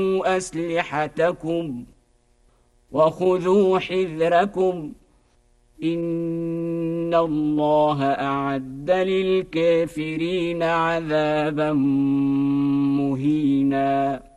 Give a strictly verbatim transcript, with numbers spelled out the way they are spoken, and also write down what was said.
أسلحتكم وخذوا حذركم إن الله أعد للكافرين عذابا مهينا.